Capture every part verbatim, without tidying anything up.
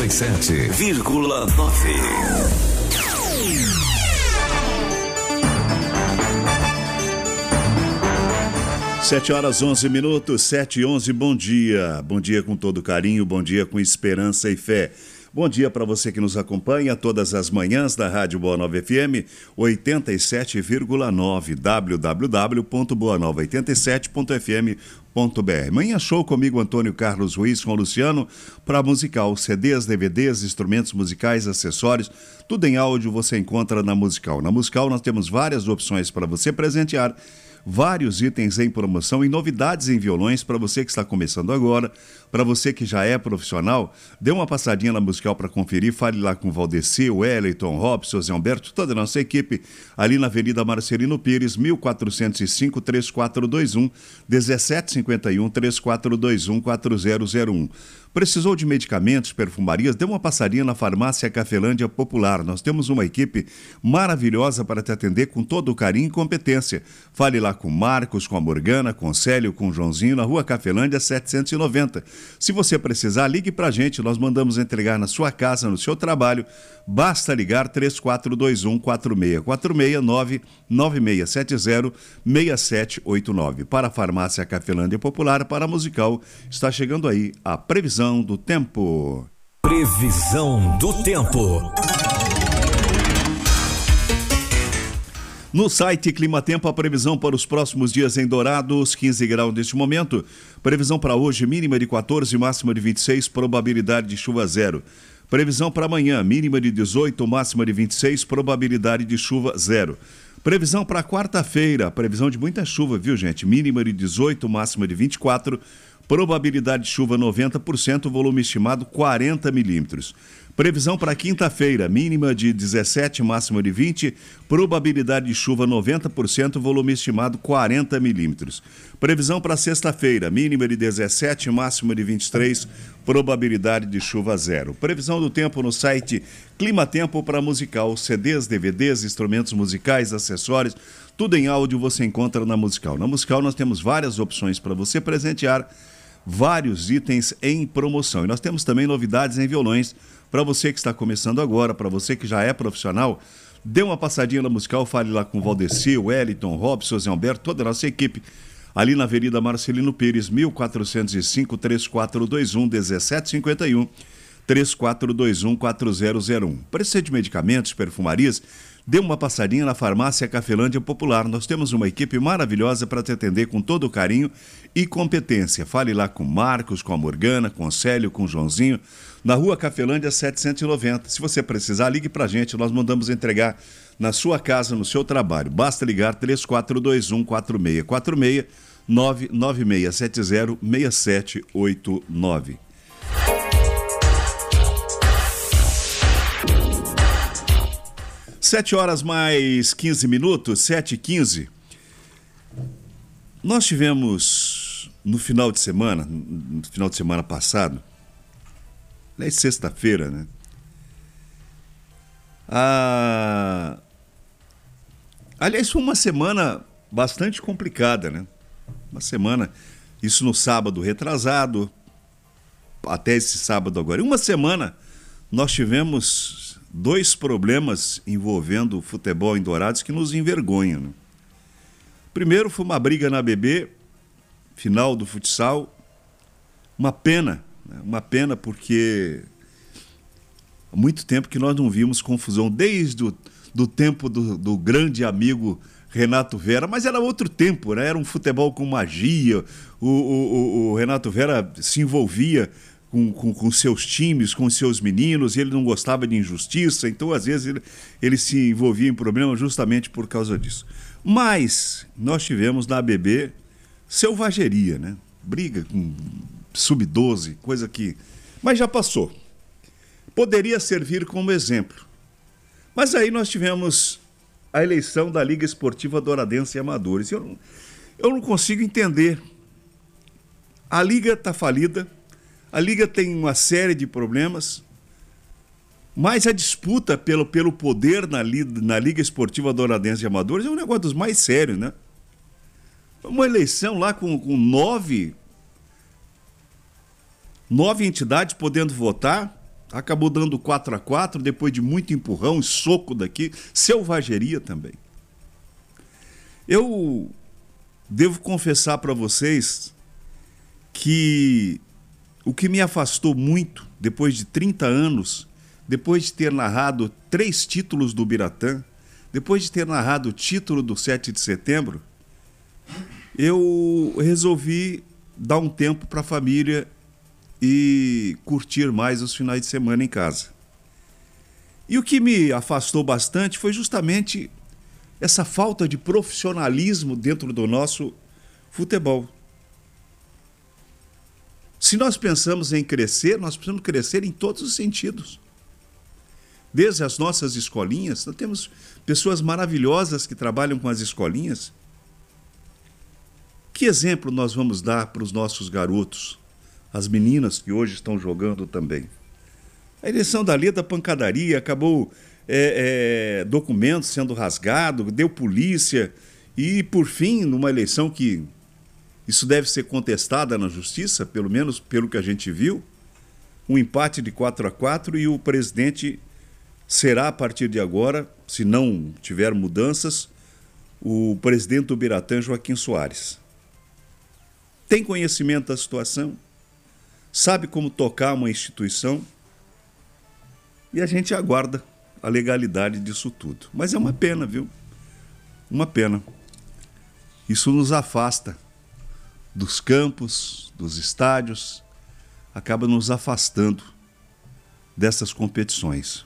e sete vírgula nove. Sete horas, onze minutos, sete e onze, bom dia. Bom dia com todo carinho, bom dia com esperança e fé. Bom dia para você que nos acompanha todas as manhãs da Rádio Boa Nova F M oitenta e sete vírgula nove, w w w ponto boa nova oitenta e sete ponto f m ponto b r. Manhã show comigo, Antônio Carlos Ruiz, com o Luciano, para Musical. C Ds, D V Ds, instrumentos musicais, acessórios, tudo em áudio você encontra na Musical. Na Musical nós temos várias opções para você presentear, vários itens em promoção e novidades em violões para você que está começando agora, para você que já é profissional. Dê uma passadinha na Musical para conferir, fale lá com o Valdeci, o Wellington, Robson, Zé Humberto, toda a nossa equipe, ali na Avenida Marcelino Pires, mil quatrocentos e cinco, três quatro dois um, dezessete cinquenta e um, três quatro dois um, quatro zero zero um. Precisou de medicamentos, perfumarias? Dê uma passadinha na Farmácia Cafelândia Popular. Nós temos uma equipe maravilhosa para te atender com todo o carinho e competência. Fale lá com Marcos, com a Morgana, com o Célio, com o Joãozinho, na Rua Cafelândia setecentos e noventa. Se você precisar, ligue pra gente, nós mandamos entregar na sua casa, no seu trabalho. Basta ligar três quatro dois um, quatro seis quatro seis, nove nove seis sete zero, seis sete oito nove. Para a Farmácia Cafelândia Popular, para a Musical, está chegando aí a previsão do tempo. Previsão do tempo. No site Climatempo, a previsão para os próximos dias em Dourados, quinze graus neste momento. Previsão para hoje, mínima de quatorze, máxima de vinte e seis, probabilidade de chuva zero. Previsão para amanhã, mínima de dezoito, máxima de vinte e seis, probabilidade de chuva zero. Previsão para quarta-feira, previsão de muita chuva, viu, gente? Mínima de dezoito, máxima de vinte e quatro, probabilidade de chuva noventa por cento, volume estimado quarenta milímetros. Previsão para quinta-feira, mínima de dezessete, máxima de vinte, probabilidade de chuva noventa por cento, volume estimado quarenta milímetros. Previsão para sexta-feira, mínima de dezessete, máxima de vinte e três, probabilidade de chuva zero. Previsão do tempo no site Climatempo para Musical. C Ds, D V Ds, instrumentos musicais, acessórios, tudo em áudio você encontra na Musical. Na Musical nós temos várias opções para você presentear, vários itens em promoção. E nós temos também novidades em violões. Para você que está começando agora, para você que já é profissional, dê uma passadinha na Musical, fale lá com o Valdeci, o Wellington, Robson, Zé Humberto, toda a nossa equipe, ali na Avenida Marcelino Pires, mil quatrocentos e cinco, três quatro dois um, dezessete cinquenta e um, três quatro dois um, quatro zero zero um. Precisa de medicamentos, perfumarias? Dê uma passadinha na Farmácia Cafelândia Popular. Nós temos uma equipe maravilhosa para te atender com todo o carinho e competência. Fale lá com Marcos, com a Morgana, com o Célio, com o Joãozinho, na Rua Cafelândia setecentos e noventa. Se você precisar, ligue para a gente, nós mandamos entregar na sua casa, no seu trabalho. Basta ligar três quatro dois um, quatro seis quatro seis, nove nove seis sete zero, seis sete oito nove. Sete horas mais quinze minutos, sete e quinze. Nós tivemos no final de semana, no final de semana passado, aliás, sexta-feira, né? Ah, aliás, foi uma semana bastante complicada, né? Uma semana, isso no sábado retrasado, até esse sábado agora. Em uma semana, nós tivemos dois problemas envolvendo o futebol em Dourados que nos envergonham, né? Primeiro foi uma briga na A B B, final do futsal, uma pena, né? Uma pena porque há muito tempo que nós não vimos confusão, desde o do tempo do, do grande amigo Renato Vera, mas era outro tempo, né? Era um futebol com magia, o, o, o Renato Vera se envolvia Com, com, com seus times, com seus meninos, e ele não gostava de injustiça, então às vezes ele, ele se envolvia em problemas justamente por causa disso. Mas nós tivemos na A B B selvageria, né? Briga com sub doze, coisa que... Mas já passou. Poderia servir como exemplo. Mas aí nós tivemos a eleição da Liga Esportiva Douradense e Amadores. Eu não, eu não consigo entender. A Liga está falida, a Liga tem uma série de problemas, mas a disputa pelo, pelo poder na, na Liga Esportiva Douradense e Amadores é um negócio dos mais sérios, né? Uma eleição lá com, com nove, nove entidades podendo votar, Acabou dando quatro a quatro, depois de muito empurrão e soco daqui, selvageria também. Eu devo confessar para vocês que o que me afastou muito, depois de trinta anos, depois de ter narrado três títulos do Biratã, depois de ter narrado o título do sete de setembro, eu resolvi dar um tempo para a família e curtir mais os finais de semana em casa. E o que me afastou bastante foi justamente essa falta de profissionalismo dentro do nosso futebol. Se nós pensamos em crescer, nós precisamos crescer em todos os sentidos. Desde as nossas escolinhas, nós temos pessoas maravilhosas que trabalham com as escolinhas. Que exemplo nós vamos dar para os nossos garotos, as meninas que hoje estão jogando também? A eleição dali da pancadaria, acabou é, é, documentos sendo rasgados, deu polícia e, por fim, numa eleição que isso deve ser contestada na justiça, pelo menos pelo que a gente viu, um empate de quatro a quatro e o presidente será, a partir de agora, se não tiver mudanças, o presidente do Biratã, Joaquim Soares. Tem conhecimento da situação, sabe como tocar uma instituição e a gente aguarda a legalidade disso tudo. Mas é uma pena, viu? Uma pena. Isso nos afasta dos campos, dos estádios, acaba nos afastando dessas competições.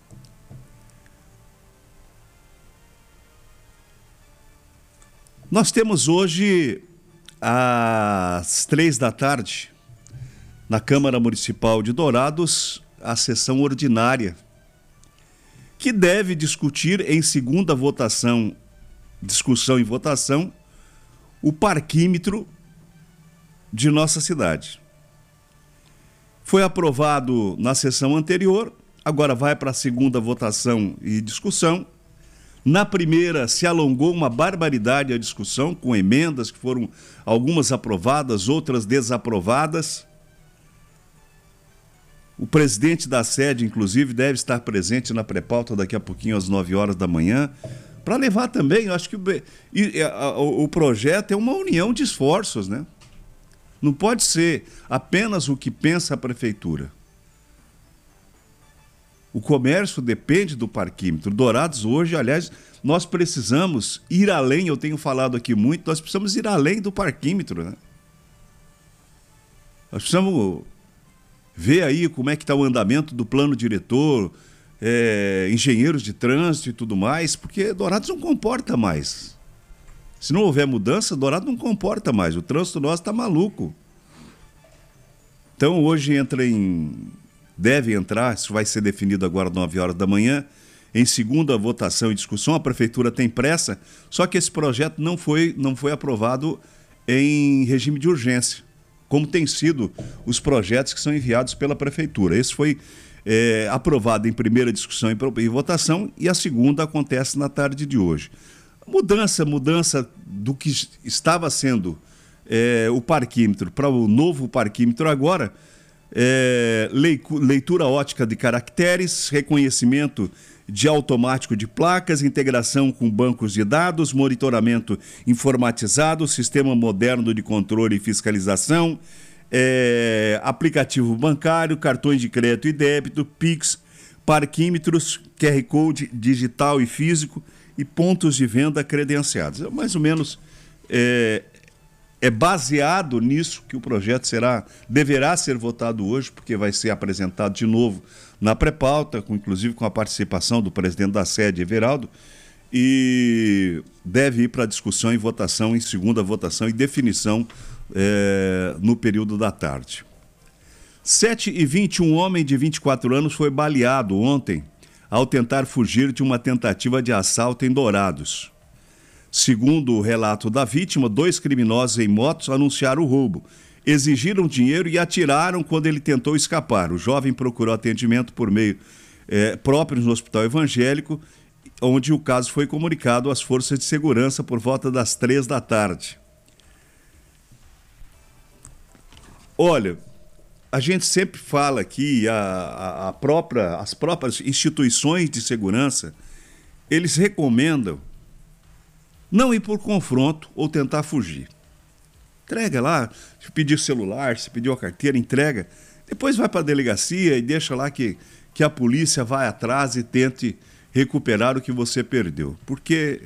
Nós temos hoje, às três da tarde, na Câmara Municipal de Dourados, a sessão ordinária, que deve discutir em segunda votação, discussão e votação, o parquímetro de nossa cidade. Foi aprovado na sessão anterior, agora vai para a segunda votação e discussão. Na primeira se alongou uma barbaridade a discussão, com emendas que foram algumas aprovadas, outras desaprovadas. O presidente da sede, inclusive, deve estar presente na pré-pauta daqui a pouquinho, às nove horas da manhã, para levar também, eu acho que o, e, a, o, o projeto é uma união de esforços, né? Não pode ser apenas o que pensa a prefeitura. O comércio depende do parquímetro. Dourados hoje, aliás, nós precisamos ir além, eu tenho falado aqui muito, nós precisamos ir além do parquímetro, né? Nós precisamos ver aí como é que está o andamento do plano diretor, é, engenheiros de trânsito e tudo mais, porque Dourados não comporta mais. Se não houver mudança, Dourados não comporta mais. O trânsito nosso está maluco. Então hoje entra em... deve entrar, isso vai ser definido agora às nove horas da manhã, em segunda votação e discussão. A prefeitura tem pressa, só que esse projeto não foi, não foi aprovado em regime de urgência, como tem sido os projetos que são enviados pela prefeitura. Esse foi é, aprovado em primeira discussão e votação e a segunda acontece na tarde de hoje. Mudança, mudança do que estava sendo é, o parquímetro para o novo parquímetro agora, é, leitura ótica de caracteres, reconhecimento de automático de placas, integração com bancos de dados, monitoramento informatizado, sistema moderno de controle e fiscalização, é, aplicativo bancário, cartões de crédito e débito, Pix, parquímetros, Q R Code digital e físico e pontos de venda credenciados. É mais ou menos é, é baseado nisso que o projeto será, deverá ser votado hoje, porque vai ser apresentado de novo na pré-pauta, com, inclusive com a participação do presidente da sede, Everaldo, e deve ir para discussão e votação, em segunda votação e definição é, no período da tarde. sete e vinte, um homem de vinte e quatro anos foi baleado ontem ao tentar fugir de uma tentativa de assalto em Dourados. Segundo o relato da vítima, dois criminosos em motos anunciaram o roubo, exigiram dinheiro e atiraram quando ele tentou escapar. O jovem procurou atendimento por meio é, próprio no Hospital Evangélico, onde o caso foi comunicado às forças de segurança por volta das três da tarde. Olha, a gente sempre fala aqui, a, a, a própria, as próprias instituições de segurança, eles recomendam não ir por confronto ou tentar fugir. Entrega lá, se pedir celular, se pediu a carteira, entrega. Depois vai para a delegacia e deixa lá que, que a polícia vai atrás e tente recuperar o que você perdeu. Porque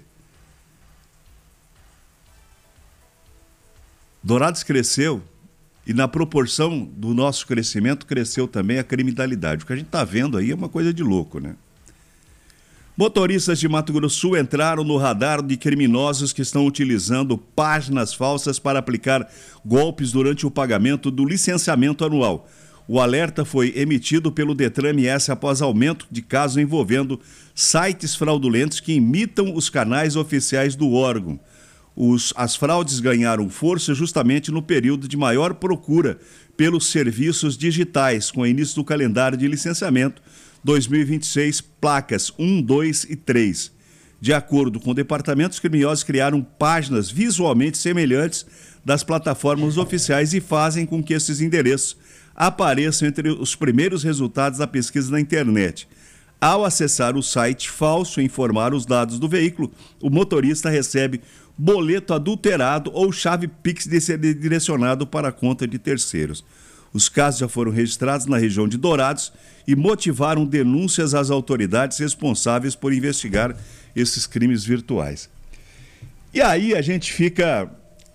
Dourados cresceu e na proporção do nosso crescimento cresceu também a criminalidade. O que a gente está vendo aí é uma coisa de louco, né? Motoristas de Mato Grosso do Sul entraram no radar de criminosos que estão utilizando páginas falsas para aplicar golpes durante o pagamento do licenciamento anual. O alerta foi emitido pelo Detran M S após aumento de casos envolvendo sites fraudulentos que imitam os canais oficiais do órgão. Os, as fraudes ganharam força justamente no período de maior procura pelos serviços digitais, com o início do calendário de licenciamento dois mil e vinte e seis, placas um, dois e três. De acordo com o departamento, os criminosos criaram páginas visualmente semelhantes das plataformas oficiais e fazem com que esses endereços apareçam entre os primeiros resultados da pesquisa na internet. Ao acessar o site falso e informar os dados do veículo, o motorista recebe boleto adulterado ou chave Pix direcionado para a conta de terceiros. Os casos já foram registrados na região de Dourados e motivaram denúncias às autoridades responsáveis por investigar esses crimes virtuais. E aí a gente fica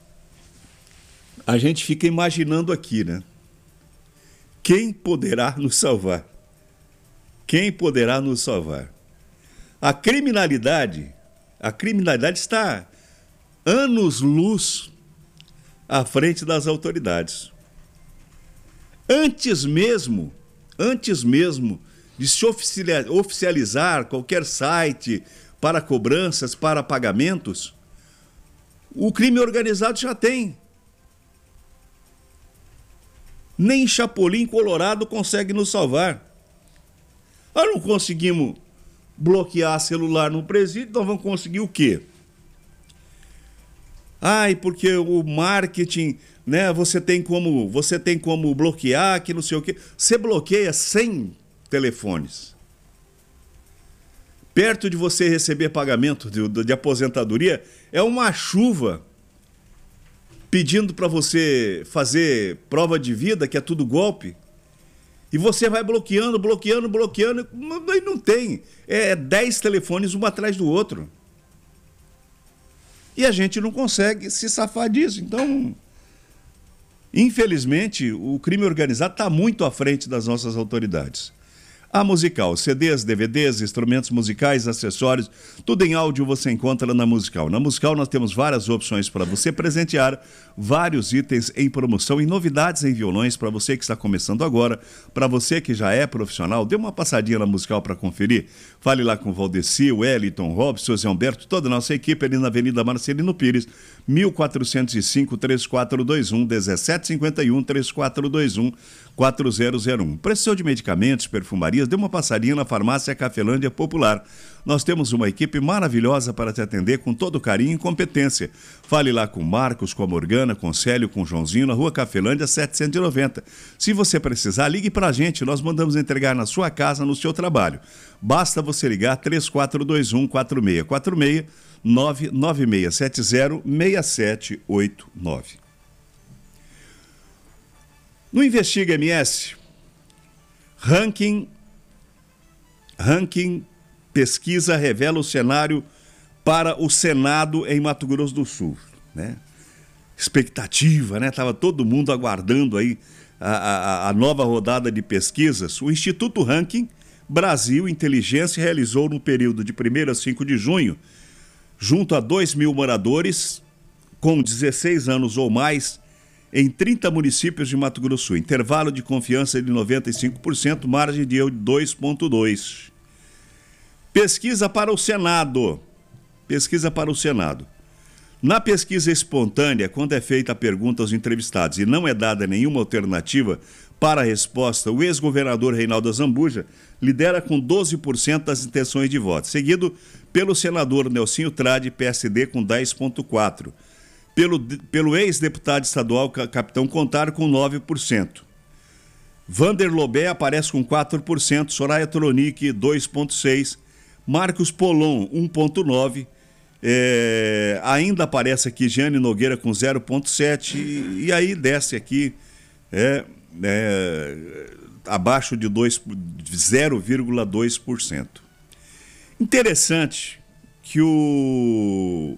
a gente fica imaginando aqui, né? Quem poderá nos salvar? Quem poderá nos salvar? A criminalidade, a criminalidade está anos-luz à frente das autoridades. Antes mesmo, antes mesmo de se oficializar qualquer site para cobranças, para pagamentos, o crime organizado já tem. Nem Chapolin Colorado consegue nos salvar. Nós não conseguimos bloquear celular no presídio, então vamos conseguir o quê? Ai, porque o marketing, né, você tem como, você tem como bloquear, que não sei o quê. Você bloqueia cem telefones. Perto de você receber pagamento de, de aposentadoria, é uma chuva pedindo para você fazer prova de vida, que é tudo golpe. E você vai bloqueando, bloqueando, bloqueando, e não tem. É dez telefones um atrás do outro. E a gente não consegue se safar disso. Então, infelizmente, o crime organizado está muito à frente das nossas autoridades. A Musical, C Ds, D V Ds, instrumentos musicais, acessórios, tudo em áudio você encontra na Musical. Na Musical nós temos várias opções para você presentear, vários itens em promoção e novidades em violões para você que está começando agora, para você que já é profissional, dê uma passadinha na Musical para conferir. Fale lá com o Valdeci, o Wellington, Robson, Zé Humberto, toda a nossa equipe ali na Avenida Marcelino Pires, mil quatrocentos e cinco, três quatro dois um, dezessete cinquenta e um, três quatro dois um, quatro zero zero um. Precisou de medicamentos, perfumarias, dê uma passadinha na Farmácia Cafelândia Popular. Nós temos uma equipe maravilhosa para te atender com todo carinho e competência. Fale lá com o Marcos, com a Morgana, com o Célio, com o Joãozinho, na Rua Cafelândia setecentos e noventa. Se você precisar, ligue para a gente, nós mandamos entregar na sua casa, no seu trabalho. Basta você ligar três quatro dois um, quatro seis quatro seis, nove nove seis sete zero, seis sete oito nove. No Investiga M S, ranking, ranking pesquisa revela o cenário para o Senado em Mato Grosso do Sul, né? Expectativa, né? Estava todo mundo aguardando aí a, a, a nova rodada de pesquisas. O Instituto Ranking Brasil Inteligência realizou no período de primeiro a cinco de junho, junto a dois mil moradores com dezesseis anos ou mais, em trinta municípios de Mato Grosso do Sul. Intervalo de confiança de noventa e cinco por cento, margem de erro de dois vírgula dois. Pesquisa para o Senado. Pesquisa para o Senado. Na pesquisa espontânea, quando é feita a pergunta aos entrevistados e não é dada nenhuma alternativa para a resposta, o ex-governador Reinaldo Azambuja lidera com doze por cento das intenções de voto, seguido pelo senador Nelsinho Trade, P S D, com dez vírgula quatro por cento. Pelo, pelo ex-deputado estadual Capitão Contar, com nove por cento. Vander Lobé aparece com quatro por cento, Soraya Tronic dois vírgula seis por cento, Marcos Polon um vírgula nove por cento, é, ainda aparece aqui Jeane Nogueira com zero vírgula sete por cento e, e aí desce aqui é, é, abaixo de zero vírgula dois por cento. Interessante que o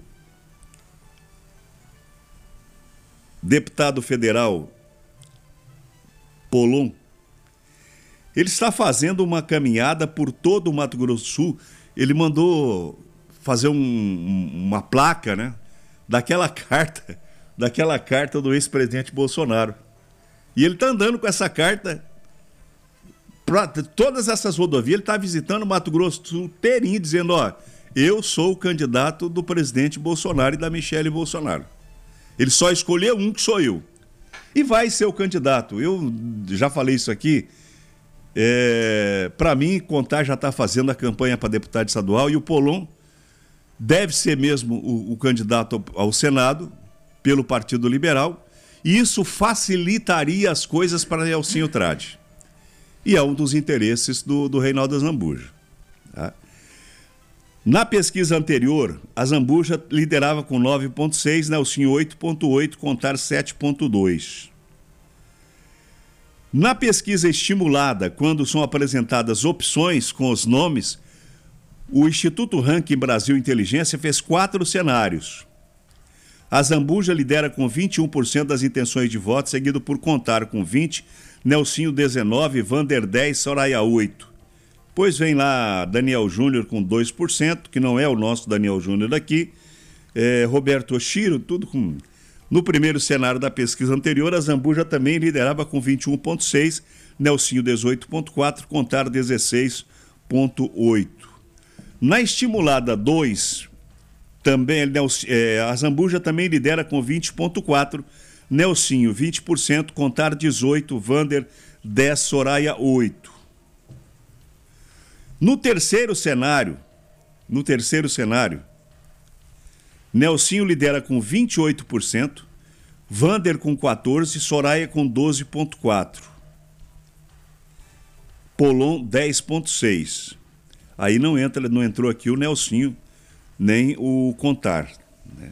deputado federal Polon, ele está fazendo uma caminhada por todo o Mato Grosso do Sul. Ele mandou fazer um, uma placa, né, daquela carta, daquela carta do ex-presidente Bolsonaro. E ele está andando com essa carta para todas essas rodovias. Ele está visitando o Mato Grosso do Sul inteirinho, dizendo, ó, eu sou o candidato do presidente Bolsonaro e da Michele Bolsonaro. Ele só escolheu um, que sou eu. E vai ser o candidato. Eu já falei isso aqui. É, para mim, Contar já está fazendo a campanha para deputado estadual e o Polon deve ser mesmo o, o candidato ao, ao Senado pelo Partido Liberal, e isso facilitaria as coisas para Nelsinho Trade. E é um dos interesses do, do Reinaldo Azambuja. Tá? Na pesquisa anterior, a Zambuja liderava com nove vírgula seis, Nelsinho oito vírgula oito, Contar sete vírgula dois. Na pesquisa estimulada, quando são apresentadas opções com os nomes, o Instituto Ranking Brasil Inteligência fez quatro cenários. A Zambuja lidera com vinte e um por cento das intenções de voto, seguido por Contar com vinte por cento, Nelsinho dezenove por cento, Vander dez por cento, Soraya oito por cento. Depois vem lá Daniel Júnior com dois por cento, que não é o nosso Daniel Júnior daqui, é, Roberto Oshiro, tudo com... No primeiro cenário da pesquisa anterior, a Zambuja também liderava com vinte e um vírgula seis, Nelsinho dezoito vírgula quatro, Contar dezesseis vírgula oito. Na estimulada dois, também, é, a Zambuja também lidera com vinte vírgula quatro, Nelsinho vinte por cento, Contar dezoito por cento, Vander dez por cento, Soraya oito por cento. No terceiro cenário, no terceiro cenário, Nelsinho lidera com vinte e oito por cento, Vander com quatorze por cento, Soraya com doze vírgula quatro por cento. Polon dez vírgula seis por cento. Aí não, entra, não entrou aqui o Nelsinho, nem o Contar. Né?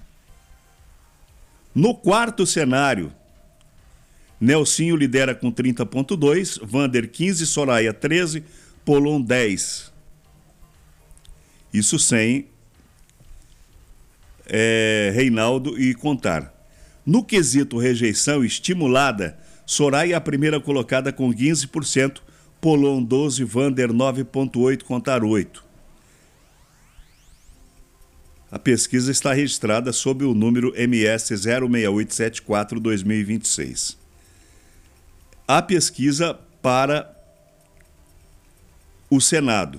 No quarto cenário, Nelsinho lidera com trinta vírgula dois por cento, Vander quinze por cento, Soraya treze por cento, Polon dez por cento. Isso sem é, Reinaldo e Contar. No quesito rejeição estimulada, Soraya é a primeira colocada com quinze por cento, Polon doze por cento, Vander nove vírgula oito por cento, Contar oito por cento. A pesquisa está registrada sob o número M S zero seis oito sete quatro barra dois mil e vinte e seis. A pesquisa para o Senado.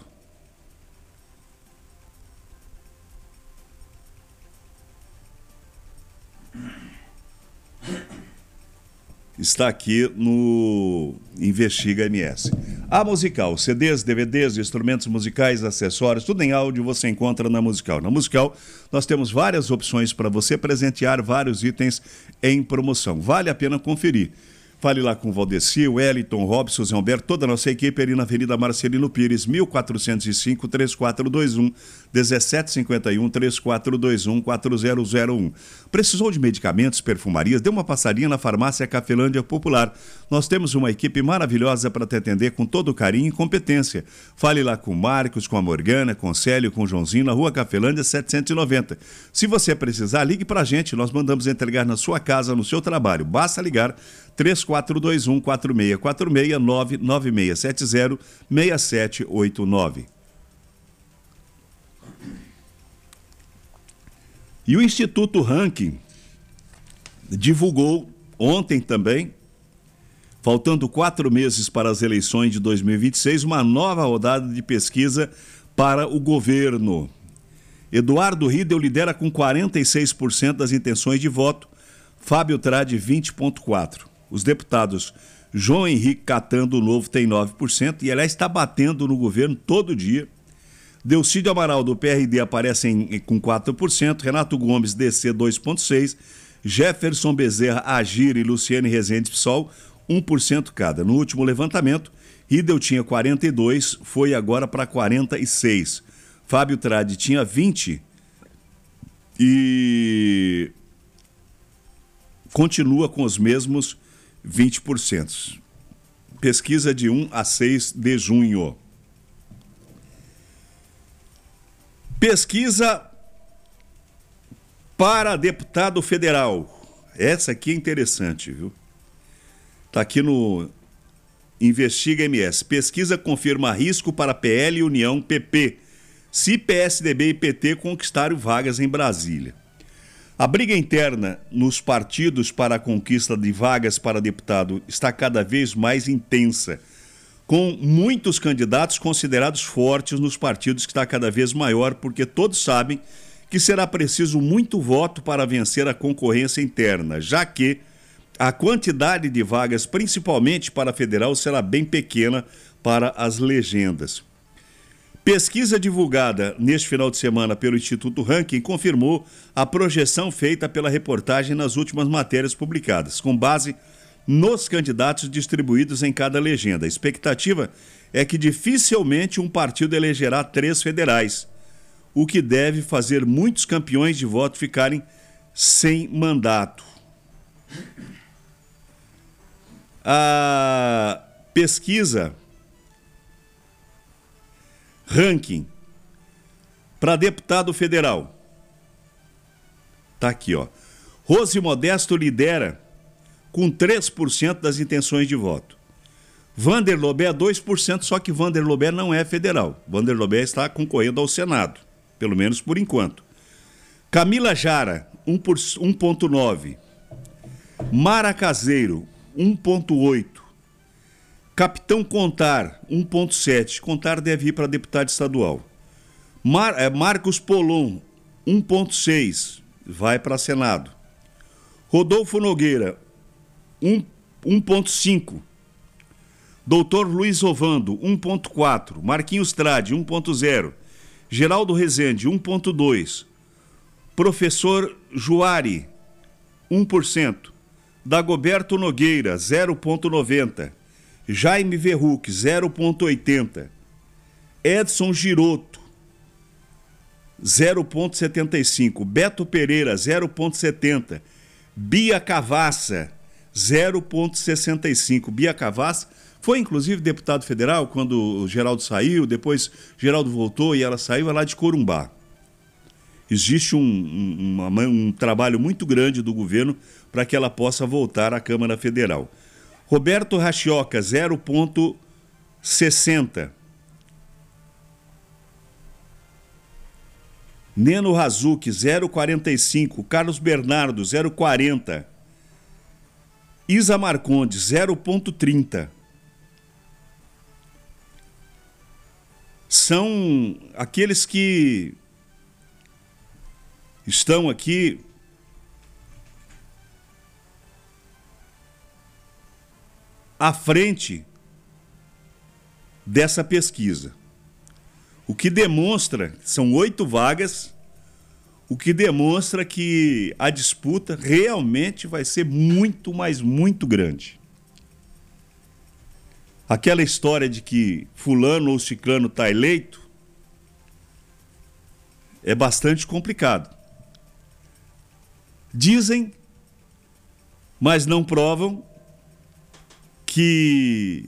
Está aqui no Investiga M S. A Musical, C Ds, D V Ds, instrumentos musicais, acessórios, tudo em áudio você encontra na Musical. Na Musical nós temos várias opções para você presentear vários itens em promoção. Vale a pena conferir. Fale lá com o Valdeci, o Wellington, Robson, Zé Humberto, toda a nossa equipe ali na Avenida Marcelino Pires, mil quatrocentos e cinco, três quatro dois um, dezessete cinquenta e um, três quatro dois um, quatro zero zero um. Precisou de medicamentos, perfumarias? Dê uma passadinha na Farmácia Cafelândia Popular. Nós temos uma equipe maravilhosa para te atender com todo carinho e competência. Fale lá com o Marcos, com a Morgana, com o Célio, com o Joãozinho, na Rua Cafelândia setecentos e noventa. Se você precisar, ligue para a gente, nós mandamos entregar na sua casa, no seu trabalho. Basta ligar três quatro dois um, quatro seis quatro seis, nove nove seis sete zero, seis sete oito nove. E o Instituto Ranking divulgou ontem também, faltando quatro meses para as eleições de dois mil e vinte e seis, uma nova rodada de pesquisa para o governo. Eduardo Riedel lidera com quarenta e seis por cento das intenções de voto, Fábio Trade vinte vírgula quatro por cento. Os deputados João Henrique Catan do Novo tem nove por cento e, aliás, está batendo no governo todo dia. Delcídio Amaral do P R D aparece em, com quatro por cento, Renato Gomes D C dois vírgula seis por cento, Jefferson Bezerra Agir e Luciane Rezende Psol um por cento cada. No último levantamento, Riedel tinha quarenta e dois, foi agora para quarenta e seis. Fábio Tradi tinha vinte e continua com os mesmos vinte por cento. Pesquisa de um a seis de junho. Pesquisa para deputado federal. Essa aqui é interessante, viu? Está aqui no Investiga M S. Pesquisa confirma risco para P L e União P P, se P S D B e P T conquistarem vagas em Brasília. A briga interna nos partidos para a conquista de vagas para deputado está cada vez mais intensa, com muitos candidatos considerados fortes nos partidos, que está cada vez maior, porque todos sabem que será preciso muito voto para vencer a concorrência interna, já que a quantidade de vagas, principalmente para a federal, será bem pequena para as legendas. Pesquisa divulgada neste final de semana pelo Instituto Ranking confirmou a projeção feita pela reportagem nas últimas matérias publicadas, com base nos candidatos distribuídos em cada legenda. A expectativa é que dificilmente um partido elegerá três federais, o que deve fazer muitos campeões de voto ficarem sem mandato. A pesquisa Ranking para deputado federal tá aqui, ó. Rose Modesto lidera com três por cento das intenções de voto. Vander Lobé dois por cento, só que Vander Lobé não é federal. Vander Lobé está concorrendo ao Senado, pelo menos por enquanto. Camila Jara, um vírgula nove por cento. Mara Caseiro, um vírgula oito por cento. Capitão Contar, um vírgula sete por cento. Contar deve ir para deputado estadual. Mar, é, Marcos Polon, um vírgula seis por cento. Vai para Senado. Rodolfo Nogueira, um vírgula cinco por cento. Doutor Luiz Ovando, um vírgula quatro por cento. Marquinhos Trade, um vírgula zero por cento. Geraldo Rezende, um vírgula dois por cento. Professor Juari, um por cento. Dagoberto Nogueira, zero vírgula noventa por cento. Jaime Verruc, zero vírgula oitenta por cento. Edson Giroto, zero vírgula setenta e cinco por cento. Beto Pereira, zero vírgula setenta por cento. Bia Cavassa, zero vírgula sessenta e cinco por cento. Bia Cavassa foi, inclusive, deputado federal quando o Geraldo saiu, depois Geraldo voltou e ela saiu, é lá de Corumbá. Existe um, um, uma, um trabalho muito grande do governo para que ela possa voltar à Câmara Federal. Roberto Rachioca, zero vírgula sessenta. Neno Razuc, zero vírgula quarenta e cinco. Carlos Bernardo, zero vírgula quarenta. Isa Marcondes, zero vírgula trinta. São aqueles que estão aqui à frente dessa pesquisa. O que demonstra, são oito vagas, o que demonstra que a disputa realmente vai ser muito, mas muito grande. Aquela história de que fulano ou ciclano está eleito é bastante complicado. Dizem, mas não provam, que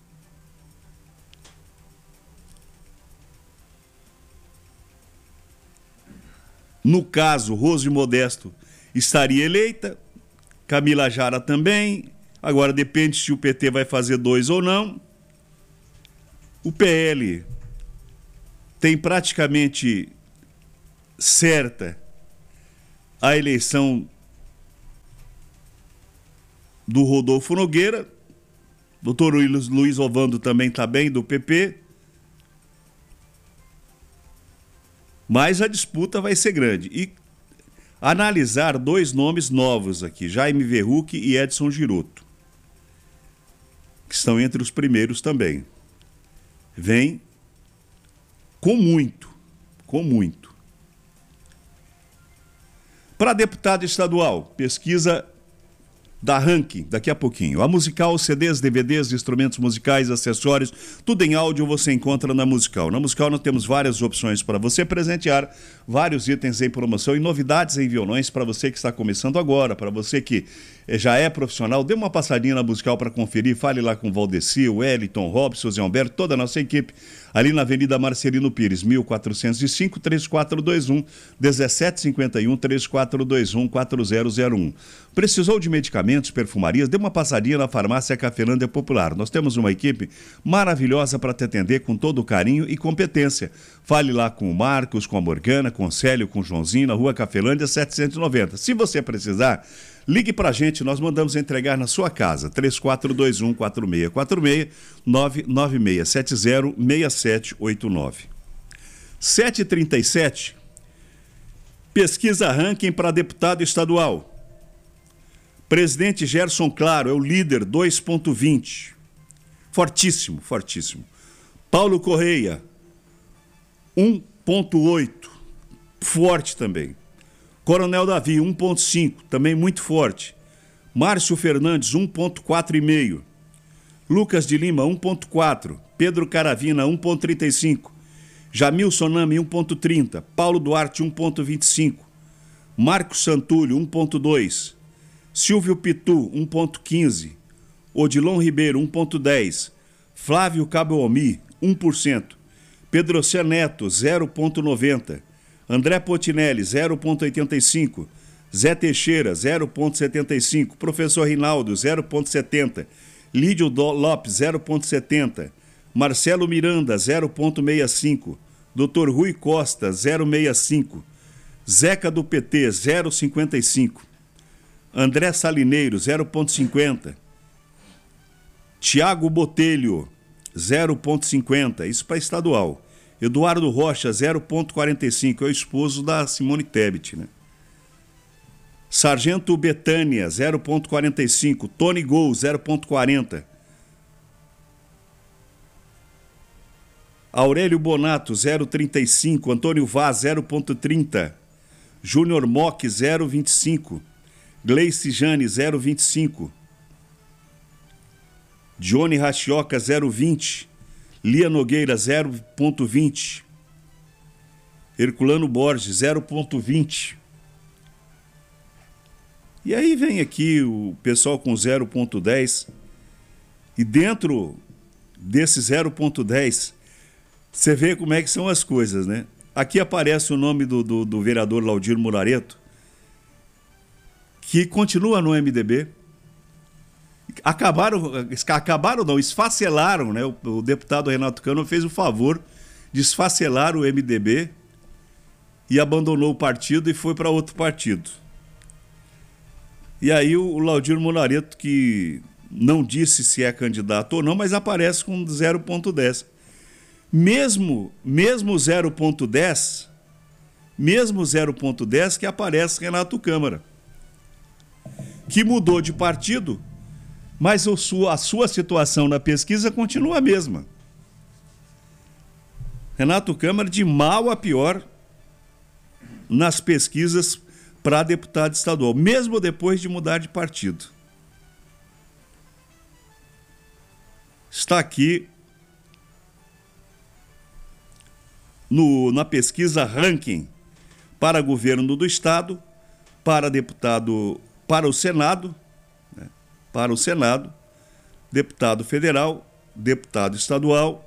no caso Rose Modesto estaria eleita, Camila Jara também. Agora depende se o P T vai fazer dois ou não. O P L tem praticamente certa a eleição do Rodolfo Nogueira. Doutor Luiz Ovando também está bem, do P P. Mas a disputa vai ser grande. E analisar dois nomes novos aqui, Jaime Verruc e Edson Giroto, que estão entre os primeiros também. Vem com muito, com muito. Para deputado estadual, pesquisa da Ranking, daqui a pouquinho. A Musical, C Ds, D V Ds, instrumentos musicais, acessórios, tudo em áudio você encontra na Musical. Na Musical nós temos várias opções para você presentear, vários itens em promoção e novidades em violões para você que está começando agora, para você que já é profissional. Dê uma passadinha na Musical para conferir, fale lá com o Valdeci, o Wellington, Robson, Zé Humberto, toda a nossa equipe, ali na Avenida Marcelino Pires, mil quatrocentos e cinco, três quatro dois um, um sete cinco um, três quatro dois um, quatro zero zero um. Precisou de medicamentos, perfumarias? Dê uma passadinha na Farmácia Cafelândia Popular. Nós temos uma equipe maravilhosa para te atender com todo o carinho e competência. Fale lá com o Marcos, com a Morgana, com o Célio, com o Joãozinho, na Rua Cafelândia setecentos e noventa. Se você precisar, ligue para a gente, nós mandamos entregar na sua casa. três quatro dois um, quatro seis quatro seis, nove nove seis sete zero, seis sete oito nove. sete e trinta e sete, pesquisa Ranking para deputado estadual. Presidente Gerson Claro é o líder, dois ponto vinte. Fortíssimo, fortíssimo. Paulo Correia, um ponto oito. Forte também. Coronel Davi, um ponto cinco, também muito forte. Márcio Fernandes, um ponto quatro e meio. Lucas de Lima, um ponto quatro. Pedro Caravina, um ponto trinta e cinco. Jamil Sonami, um ponto trinta. Paulo Duarte, um ponto vinte e cinco. Marcos Santulho, um ponto dois. Silvio Pitu, um ponto quinze. Odilon Ribeiro, um ponto dez. Flávio Cabomi, um por cento. Pedro C. Neto, zero ponto noventa. André Potinelli, zero ponto oitenta e cinco. Zé Teixeira, zero ponto setenta e cinco. Professor Rinaldo, zero ponto setenta. Lídio Lopes, zero ponto setenta. Marcelo Miranda, zero ponto sessenta e cinco. doutor Rui Costa, zero ponto sessenta e cinco. Zeca do P T, zero ponto cinquenta e cinco. André Salineiro, zero ponto cinquenta. Tiago Botelho, zero ponto cinquenta. Isso para estadual. Eduardo Rocha, zero ponto quarenta e cinco. É o esposo da Simone Tebet, né? Sargento Betânia, zero ponto quarenta e cinco. Tony Gol, zero ponto quarenta. Aurélio Bonato, zero ponto trinta e cinco. Antônio Vaz, zero ponto trinta. Júnior Mock, zero ponto vinte e cinco. Gleice Jane, zero ponto vinte e cinco. Johnny Rachioca, zero ponto vinte. Lia Nogueira, zero ponto vinte. Herculano Borges, zero ponto vinte. E aí vem aqui o pessoal com zero ponto dez. E dentro desse zero ponto dez, você vê como é que são as coisas, né? Aqui aparece o nome do, do, do vereador Laudir Murareto, que continua no M D B. Acabaram, acabaram não, esfacelaram, né? O, o deputado Renato Cano fez o favor de esfacelar o M D B e abandonou o partido e foi para outro partido. E aí o, o Laudir Murareto, que não disse se é candidato ou não, mas aparece com zero ponto dez. Mesmo, mesmo zero ponto dez, mesmo zero ponto dez que aparece Renato Câmara, que mudou de partido, mas a sua, a sua situação na pesquisa continua a mesma. Renato Câmara de mal a pior nas pesquisas para deputado estadual, mesmo depois de mudar de partido. Está aqui no, na pesquisa Ranking para governo do estado, para deputado, para o Senado, né, para o Senado, deputado federal, deputado estadual.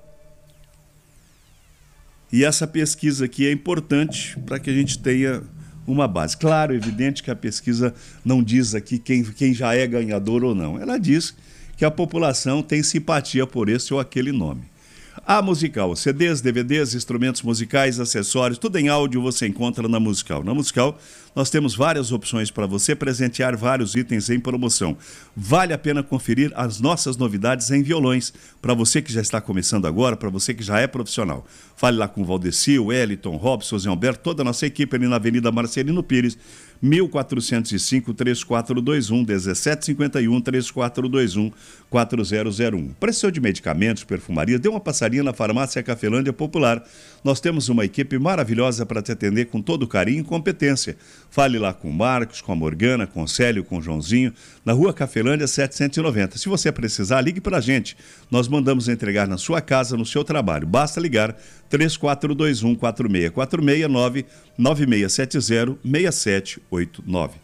E essa pesquisa aqui é importante para que a gente tenha uma base. Claro, evidente que a pesquisa não diz aqui quem, quem já é ganhador ou não. Ela diz que a população tem simpatia por esse ou aquele nome. A Musical, C Ds, D V Ds, instrumentos musicais, acessórios, tudo em áudio você encontra na Musical. Na Musical nós temos várias opções para você presentear vários itens em promoção. Vale a pena conferir as nossas novidades em violões, para você que já está começando agora, para você que já é profissional. Fale lá com o Valdeci, o Wellington, Robson, Zé Humberto, toda a nossa equipe ali na Avenida Marcelino Pires, mil quatrocentos e cinco, três quatro dois um, dezessete cinquenta e um, três quatro dois um, quatro zero zero um. Precisou de medicamentos, perfumaria, dê uma passadinha na Farmácia Cafelândia Popular. Nós temos uma equipe maravilhosa para te atender com todo carinho e competência. Fale lá com o Marcos, com a Morgana, com o Célio, com o Joãozinho, na Rua Cafelândia setecentos e noventa. Se você precisar, ligue para a gente. Nós mandamos entregar na sua casa, no seu trabalho. Basta ligar três quatro dois um, quatro seis quatro seis, nove nove seis sete zero, seis sete oito nove.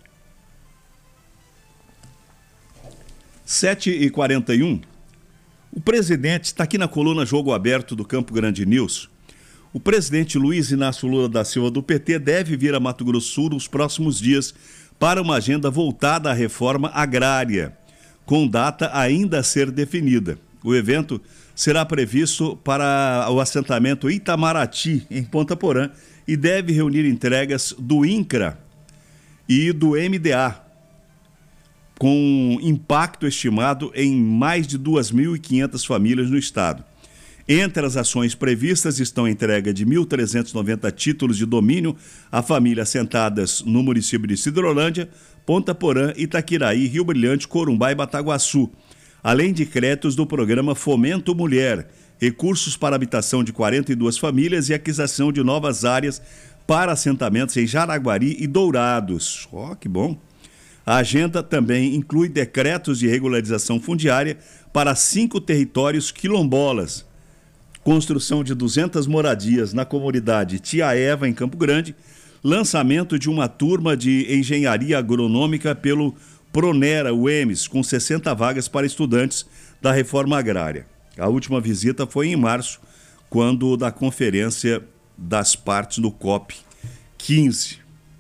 sete e quarenta e um. O presidente está aqui na coluna Jogo Aberto do Campo Grande News. O presidente Luiz Inácio Lula da Silva do P T deve vir a Mato Grosso do Sul nos próximos dias para uma agenda voltada à reforma agrária, com data ainda a ser definida. O evento será previsto para o assentamento Itamaraty, em Ponta Porã, e deve reunir entregas do INCRA e do M D A, com impacto estimado em mais de duas mil e quinhentas famílias no estado. Entre as ações previstas estão a entrega de mil trezentos e noventa títulos de domínio a famílias assentadas no município de Sidrolândia, Ponta Porã, Itaquiraí, Rio Brilhante, Corumbá e Bataguaçu, além de créditos do programa Fomento Mulher, recursos para habitação de quarenta e duas famílias e aquisição de novas áreas para assentamentos em Jaraguari e Dourados. Ó, oh, que bom! A agenda também inclui decretos de regularização fundiária para cinco territórios quilombolas, construção de duzentas moradias na comunidade Tia Eva, em Campo Grande, lançamento de uma turma de engenharia agronômica pelo Pronera, o E M S, com sessenta vagas para estudantes da reforma agrária. A última visita foi em março, quando da conferência das partes do COP quinze.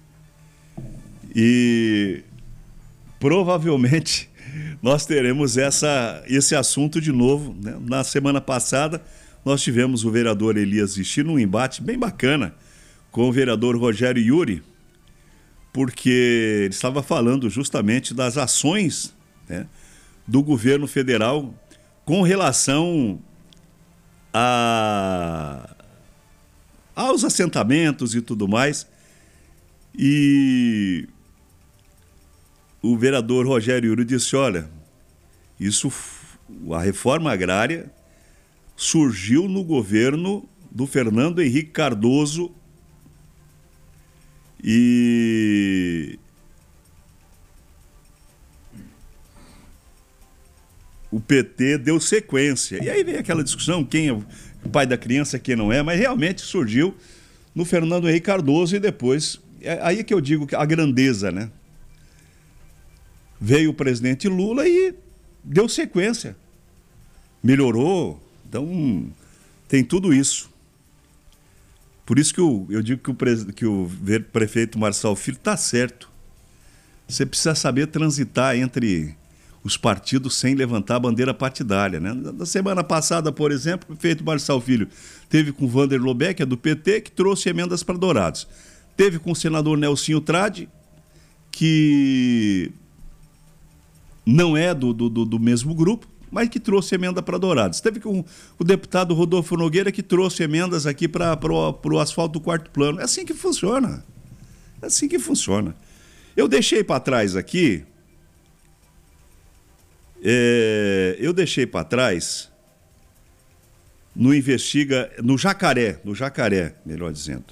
E provavelmente nós teremos essa, esse assunto de novo, né? Na semana passada, nós tivemos o vereador Elias Vichy num embate bem bacana com o vereador Rogério Yuri, porque ele estava falando justamente das ações, né, do governo federal com relação a, aos assentamentos e tudo mais. E o vereador Rogério Yuri disse, olha, isso, a reforma agrária surgiu no governo do Fernando Henrique Cardoso e o P T deu sequência. E aí vem aquela discussão, quem é o pai da criança, quem não é, mas realmente surgiu no Fernando Henrique Cardoso e depois, é aí que eu digo que a grandeza, né? Veio o presidente Lula e deu sequência. Melhorou. Então, tem tudo isso. Por isso que eu, eu digo que o, pres, que o prefeito Marçal Filho está certo. Você precisa saber transitar entre os partidos sem levantar a bandeira partidária, né? Na semana passada, por exemplo, o prefeito Marçal Filho teve com o Vander Lobeck, que é do P T, que trouxe emendas para Dourados. Teve com o senador Nelsinho Trade, que não é do, do, do mesmo grupo, mas que trouxe emenda para Dourados. Teve com o deputado Rodolfo Nogueira, que trouxe emendas aqui para o asfalto do quarto plano. É assim que funciona. É assim que funciona. Eu deixei para trás aqui... É, eu deixei para trás no Investiga, no Jacaré, no Jacaré, melhor dizendo,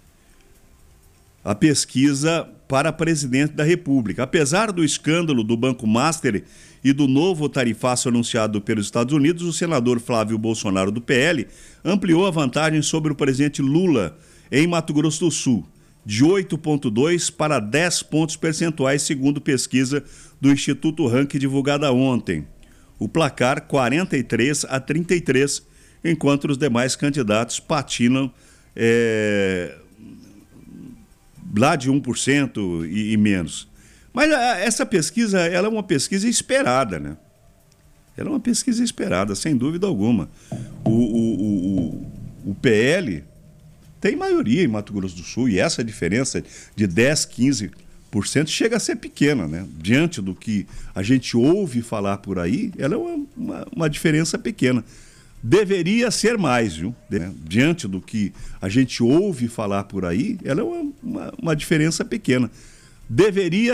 a pesquisa para presidente da República. Apesar do escândalo do Banco Master e do novo tarifaço anunciado pelos Estados Unidos, o senador Flávio Bolsonaro, do P L, ampliou a vantagem sobre o presidente Lula em Mato Grosso do Sul, de oito vírgula dois para dez pontos percentuais, segundo pesquisa do Instituto Rank divulgada ontem. O placar quarenta e três a trinta e três, enquanto os demais candidatos patinam é, lá de um por cento e, e menos. Mas a, essa pesquisa, ela é uma pesquisa esperada, né? Ela é uma pesquisa esperada, sem dúvida alguma. O, o, o, o P L tem maioria em Mato Grosso do Sul, e essa diferença de dez, quinze por cento chega a ser pequena, né? Diante do que a gente ouve falar por aí, ela é uma, uma, uma diferença pequena. Deveria ser mais, viu? Diante do que a gente ouve falar por aí, ela é uma, uma, uma diferença pequena. deveria